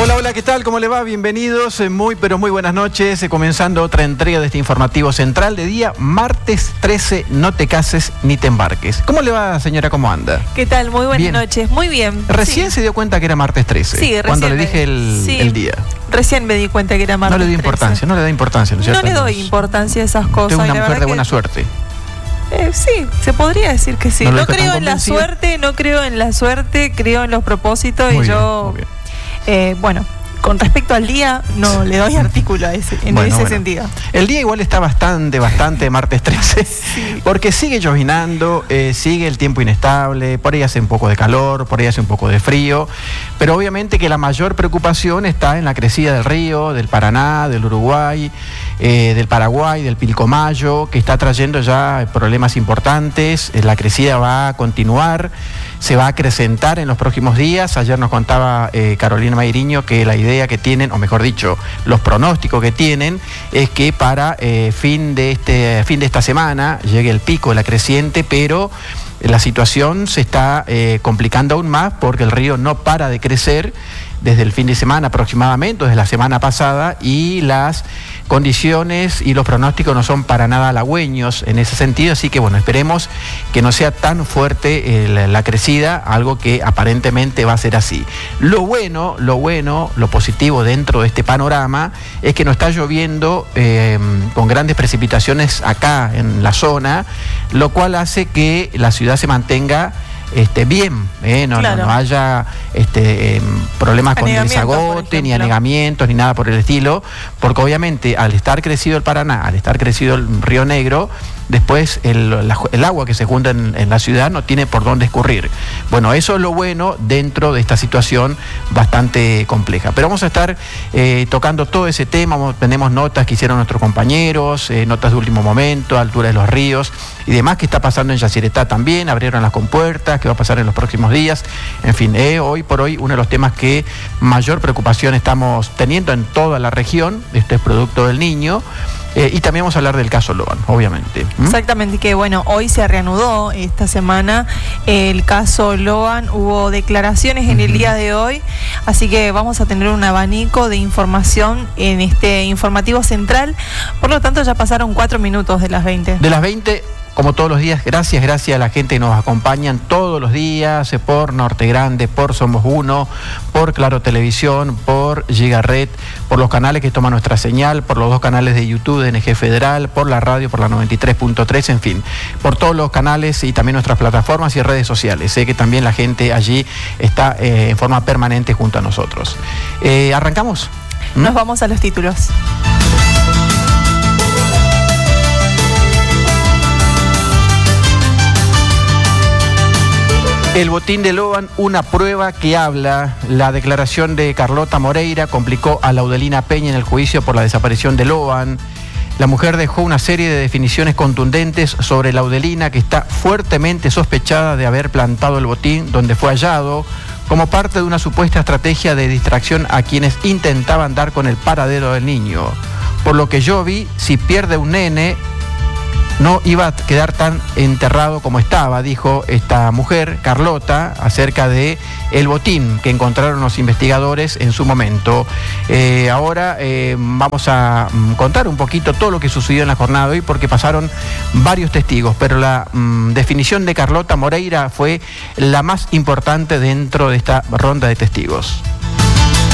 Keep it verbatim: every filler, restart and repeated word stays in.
Hola, hola, ¿qué tal? ¿Cómo le va? Bienvenidos, eh, muy pero muy buenas noches, eh, comenzando otra entrega de este informativo central de día martes trece, no te cases ni te embarques. ¿Cómo le va, señora? ¿Cómo anda? ¿Qué tal? Muy buenas Bien. noches, muy bien. Recién sí. se dio cuenta que era martes trece, Sí, recién cuando le me- dije el, sí. el día. Recién me di cuenta que era martes No le dio importancia, trece. no le da importancia, ¿no es No cierto? le doy importancia a esas cosas. Usted es y una la mujer verdad de que- buena suerte. Eh, sí, se podría decir que sí. ¿No lo No dijo tan creo en la convencida? suerte, no creo en la suerte, creo en los propósitos Muy y bien, yo, muy bien. eh, bueno, con respecto al día, no le doy artículo a ese, en Bueno, ese bueno. sentido. El día igual está bastante, bastante martes trece, porque sigue llovinando, eh, sigue el tiempo inestable, por ahí hace un poco de calor, por ahí hace un poco de frío, pero obviamente que la mayor preocupación está en la crecida del río, del Paraná, del Uruguay, eh, del Paraguay, del Pilcomayo, que está trayendo ya problemas importantes. Eh, la crecida va a continuar, se va a acrecentar en los próximos días. Ayer nos contaba eh, Carolina Mairiño que la idea que tienen, o mejor dicho, los pronósticos que tienen, es que para eh, fin de este fin de esta semana llegue el pico de la creciente, pero la situación se está eh, complicando aún más porque el río no para de crecer desde el fin de semana aproximadamente, desde la semana pasada, y las condiciones y los pronósticos no son para nada halagüeños en ese sentido, así que bueno, esperemos que no sea tan fuerte eh, la, la crecida, algo que aparentemente va a ser así. Lo bueno, lo bueno, lo positivo dentro de este panorama es que no está lloviendo eh, con grandes precipitaciones acá en la zona, lo cual hace que la ciudad se mantenga Este, bien, eh, no, Claro. no, no haya este, eh, problemas con Anegamientos, desagote, por ni ejemplo. anegamientos, ni nada por el estilo, porque obviamente al estar crecido el Paraná, al estar crecido el Río Negro, después el, la- el agua que se junta en, en la ciudad no tiene por dónde escurrir. Bueno, eso es lo bueno dentro de esta situación bastante compleja. Pero vamos a estar eh, tocando todo ese tema, vamos- tenemos notas que hicieron nuestros compañeros, eh, notas de último momento, altura de los ríos y demás que está pasando en Yacyretá también, abrieron las compuertas, qué va a pasar en los próximos días. En fin, eh, hoy por hoy uno de los temas que mayor preocupación estamos teniendo en toda la región, este es producto del Niño. Eh, y también vamos a hablar del caso Loan, obviamente. ¿Mm? Exactamente, que bueno, hoy se reanudó esta semana el caso Loan, hubo declaraciones en el día de hoy, así que vamos a tener un abanico de información en este informativo central, por lo tanto ya pasaron cuatro minutos de las veinte. De las veinte, como todos los días, gracias, gracias a la gente que nos acompañan todos los días, eh, por Norte Grande, por Somos Uno, por Claro Televisión, por Gigaret, por los canales que toman nuestra señal, por los dos canales de YouTube de N G Federal, por la radio, por la noventa y tres punto tres, en fin, por todos los canales y también nuestras plataformas y redes sociales. Sé que también la gente allí está eh, en forma permanente junto a nosotros. Eh, ¿Arrancamos? ¿Mm? Nos vamos a los títulos. El botín de Loan, una prueba que habla. La declaración de Carlota Moreira complicó a Laudelina Peña en el juicio por la desaparición de Loan. La mujer dejó una serie de definiciones contundentes sobre Laudelina, que está fuertemente sospechada de haber plantado el botín donde fue hallado, como parte de una supuesta estrategia de distracción a quienes intentaban dar con el paradero del niño. Por lo que yo vi, si pierde un nene, no iba a quedar tan enterrado como estaba, dijo esta mujer, Carlota, acerca de el botín que encontraron los investigadores en su momento. Eh, ahora eh, vamos a mm, contar un poquito todo lo que sucedió en la jornada de hoy, porque pasaron varios testigos, pero la mm, definición de Carlota Moreira fue la más importante dentro de esta ronda de testigos.